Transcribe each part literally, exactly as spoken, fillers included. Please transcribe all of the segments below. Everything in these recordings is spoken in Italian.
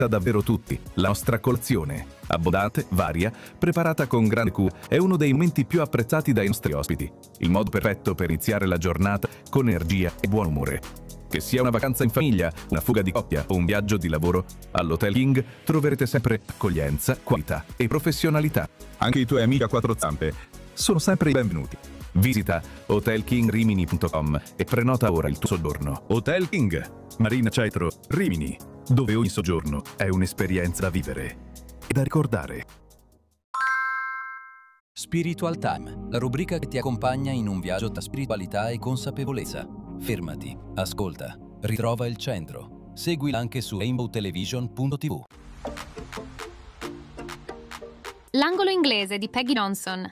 davvero tutti. La nostra colazione, abbondante, varia, preparata con grande cura, è uno dei momenti più apprezzati dai nostri ospiti. Il modo perfetto per iniziare la giornata con energia e buon umore. Che sia una vacanza in famiglia, una fuga di coppia o un viaggio di lavoro, all'Hotel King troverete sempre accoglienza, qualità e professionalità. Anche i tuoi amici a quattro zampe sono sempre i benvenuti. Visita hotel king rimini punto com e prenota ora il tuo soggiorno. Hotel King, Marina Cetro, Rimini, dove ogni soggiorno è un'esperienza da vivere e da ricordare. Spiritual Time, la rubrica che ti accompagna in un viaggio tra spiritualità e consapevolezza. Fermati, ascolta, ritrova il centro. Seguila anche su rainbow television punto tv. L'angolo inglese di Peggy Johnson.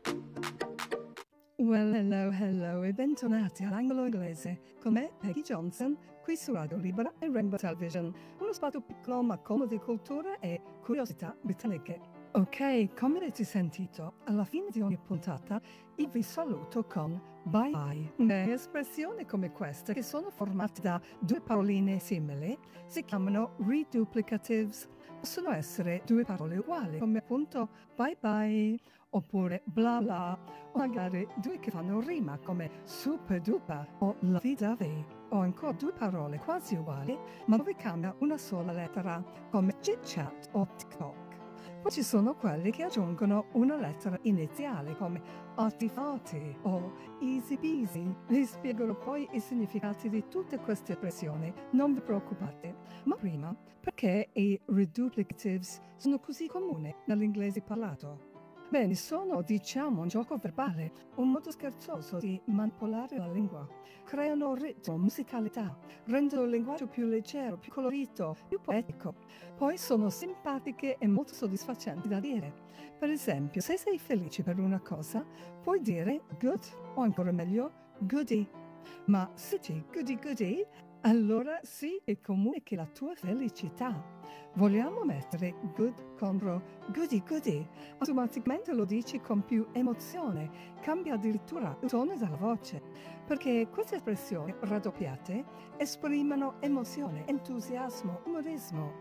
Well, hello, hello e bentornati all'angolo inglese. Con me, Peggy Johnson, qui su Radio Libera e Rainbow Television. Uno spazio piccolo ma comune di cultura e curiosità britanniche. Ok, come avete sentito, alla fine di ogni puntata io vi saluto con bye bye. Beh, espressioni come queste, che sono formate da due paroline simili, si chiamano reduplicatives. Possono essere due parole uguali, come appunto bye bye, oppure bla bla, o magari due che fanno rima, come super duper o lovey-dovey, o ancora due parole quasi uguali, ma dove cambia una sola lettera, come chit-chat o TikTok. Poi ci sono quelli che aggiungono una lettera iniziale come artifati o easy peasy. Vi spiegherò poi i significati di tutte queste espressioni, non vi preoccupate. Ma prima, perché i reduplicatives sono così comuni nell'inglese parlato? Bene, sono, diciamo, un gioco verbale, un modo scherzoso di manipolare la lingua. Creano ritmo, musicalità, rendono il linguaggio più leggero, più colorito, più poetico. Poi sono simpatiche e molto soddisfacenti da dire. Per esempio, se sei felice per una cosa, puoi dire good o ancora meglio goody. Ma se dici goody goody, allora sì che comunichi la tua felicità. Vogliamo mettere good contro goody goody? Automaticamente lo dici con più emozione, cambia addirittura il tono della voce, perché queste espressioni raddoppiate esprimono emozione, entusiasmo, umorismo,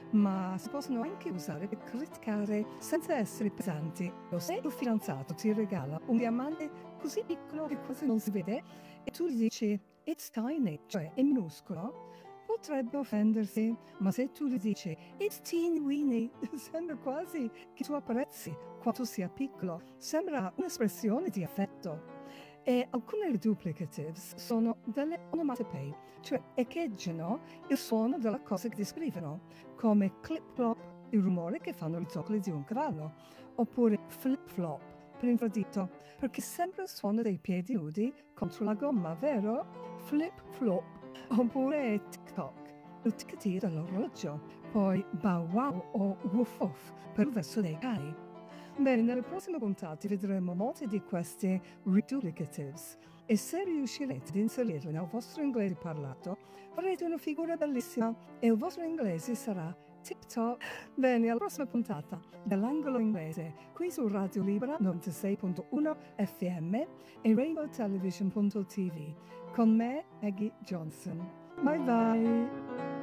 ma si possono anche usare per criticare senza essere pesanti. Se il fidanzato ti regala un diamante così piccolo che quasi non si vede e tu gli dici it's tiny, cioè è minuscolo, potrebbe offendersi, ma se tu gli dici it's teeny weeny, sembra quasi che tu apprezzi quanto sia piccolo, sembra un'espressione di affetto. E alcune reduplicatives sono delle onomatopee, cioè echeggiano il suono della cosa che descrivono, come clip-clop, il rumore che fanno i zoccoli di un cavallo, oppure flip-flop, per infradito, perché sembra il suono dei piedi nudi contro la gomma, vero? Flip-flop. Oppure TikTok, il tic-tic dell'orologio, poi bow wow o woof woof per il verso dei cani. Bene, nelle prossime puntate vedremo molte di queste reduplicatives e se riuscirete ad inserirle nel vostro inglese parlato farete una figura bellissima e il vostro inglese sarà tip-top. Bene, alla prossima puntata dell'angolo inglese qui su Radio Libera novantasei punto uno F M e rainbow television punto tv con me, Peggy Johnson. Bye bye!